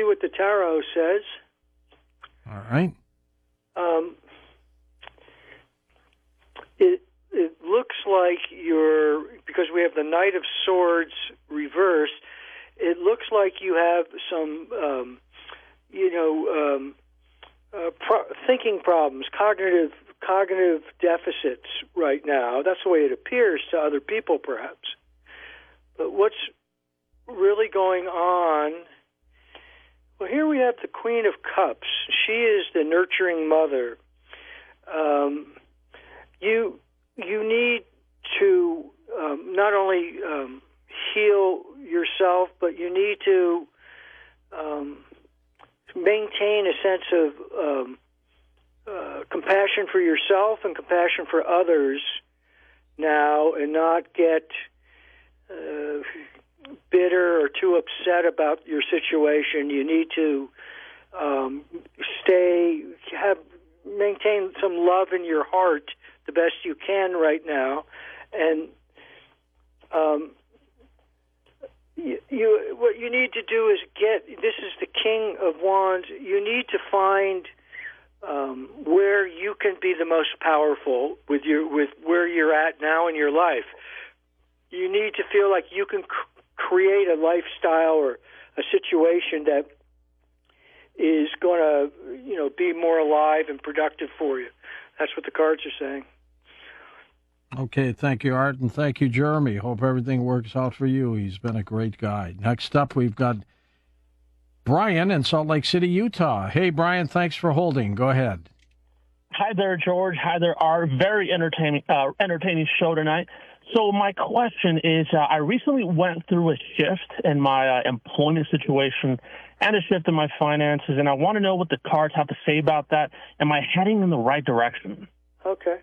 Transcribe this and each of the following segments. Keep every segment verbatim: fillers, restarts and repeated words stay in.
what the tarot says. All right. Um, it it looks like you're, because we have the Knight of Swords reversed, it looks like you have some, um, you know, um, uh, pro- thinking problems, cognitive cognitive deficits right now. That's the way it appears to other people, perhaps. But what's really going on? Well, here we have the Queen of Cups. She is the nurturing mother. Um, you you need to um, not only um, heal yourself, but you need to um, maintain a sense of um, uh, compassion for yourself and compassion for others now, and not get uh, bitter or too upset about your situation. You need to um, stay, have, maintain some love in your heart the best you can right now, and um, you, you. What you need to do is get. This is the King of Wands. You need to find um, where you can be the most powerful with your with where you're at now in your life. You need to feel like you can c- create a lifestyle or a situation that is going to, you know, be more alive and productive for you. That's what the cards are saying. Okay, thank you, Art, and thank you, Jeremy. Hope everything works out for you. He's been a great guy. Next up, we've got Brian in Salt Lake City, Utah. Hey, Brian, thanks for holding. Go ahead. Hi there, George. Hi there, Art. Very entertaining, uh, entertaining show tonight. So my question is, uh, I recently went through a shift in my uh, employment situation and a shift in my finances, and I want to know what the cards have to say about that. Am I heading in the right direction? Okay.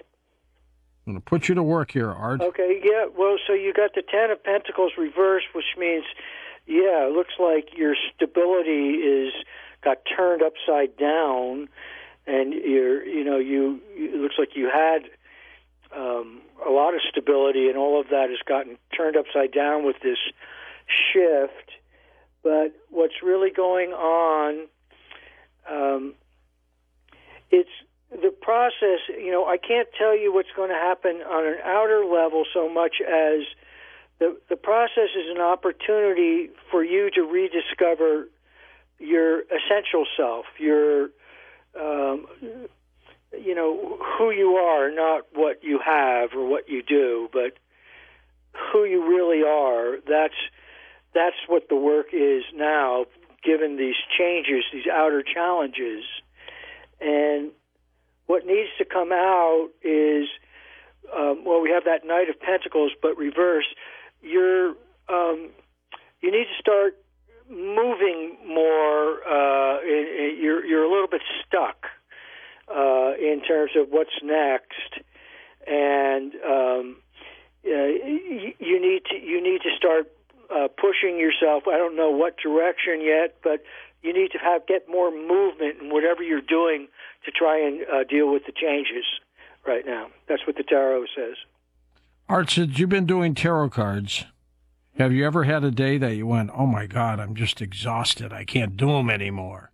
I'm going to put you to work here, Art. Okay, yeah. Well, so you got the Ten of Pentacles reversed, which means, yeah, it looks like your stability is got turned upside down, and you're, you know, you, it looks like you had um, a lot of stability, and all of that has gotten turned upside down with this shift. But what's really going on, um, it's the process. You know, I can't tell you what's going to happen on an outer level so much as the the process is an opportunity for you to rediscover your essential self, your um, you know, who you are, not what you have or what you do, but who you really are. That's that's what the work is now, given these changes, these outer challenges. And what needs to come out is, um, well, we have that Knight of Pentacles, but reversed. You're, um, you need to start moving more. Uh, in, in, you're, you're a little bit stuck uh, in terms of what's next, and um, uh, you, you need to you need to start uh, pushing yourself. I don't know what direction yet, but you need to have get more movement in whatever you're doing to try and uh, deal with the changes right now. That's what the tarot says. Art, since you've been doing tarot cards, have you ever had a day that you went, oh, my God, I'm just exhausted. I can't do them anymore?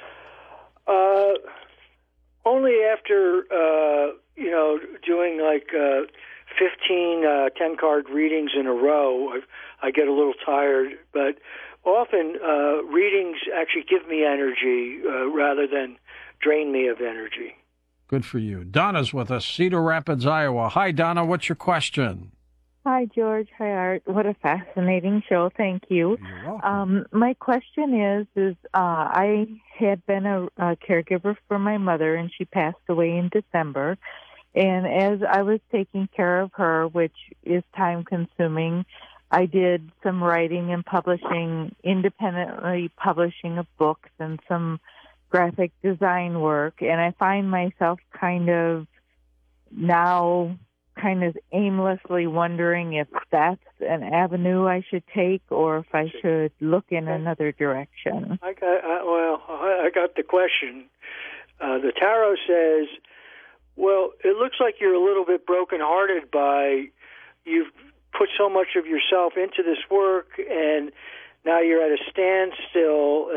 Uh, only after, uh, you know, doing like uh, fifteen uh, ten-card readings in a row, I, I get a little tired. But often uh, readings actually give me energy uh, rather than drain me of energy. Good for you. Donna's with us, Cedar Rapids, Iowa. Hi, Donna. What's your question? Hi, George. Hi, Art. What a fascinating show. Thank you. You're welcome. Um, my question is, is uh, I had been a, a caregiver for my mother, and she passed away in December. And as I was taking care of her, which is time-consuming, I did some writing and publishing, independently publishing of books and some graphic design work. And I find myself kind of now kind of aimlessly wondering if that's an avenue I should take or if I should look in another direction. I got I, well, I got the question. Uh, the tarot says, well, it looks like you're a little bit brokenhearted by you've put so much of yourself into this work, and now you're at a standstill